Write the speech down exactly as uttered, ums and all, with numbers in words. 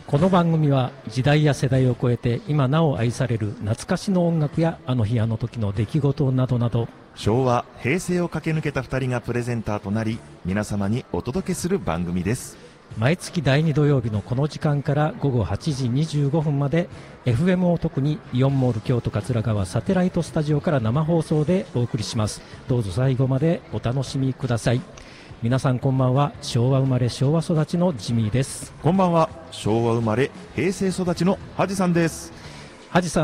この番組は時代や世代を超えて今なお愛される懐かしの音楽やあの日あの時の出来事などなど、 昭和平成を駆け抜けたふたりがプレゼンターとなり皆様にお届けする番組です。 毎月だいに土曜日のこの時間からごごはちじにじゅうごふんまで エフエム を特にイオンモール京都桂川サテライトスタジオから生放送でお送りします。どうぞ最後までお楽しみください。皆さんこんばんは。昭和生まれ昭和育ちのジミーです。 こんばんは。昭和生まれ平成育ちのハジさんです。 ハジさん